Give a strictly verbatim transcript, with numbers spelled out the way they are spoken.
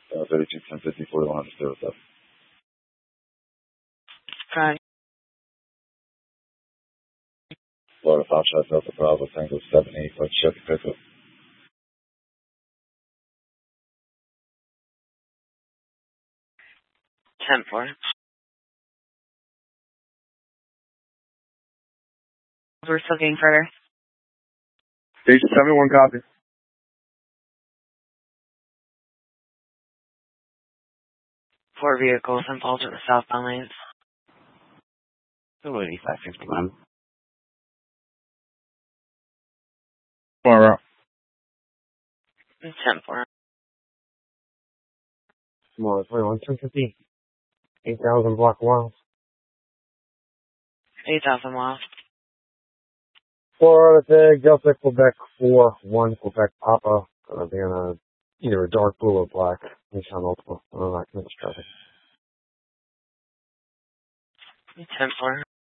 Uh, thirty-two, ten fifty, forty-one hundred, zero seven. Okay. Florida Foxtrot Delta Bravo Tango seven eight, let's check the pickup. ten four. We're still getting further. Station seven one, copy. Four vehicles involved in the southbound lanes. Still eighty-five fifty-one. Far out. ten four. Tomorrow, twenty-one, ten fifty. eight thousand block miles. eight thousand miles. Four out of tag, Delta Quebec four, one Quebec Papa. Gonna be on a, either a dark blue or black. Nissan Ultima. I'm not going to traffic. ten four.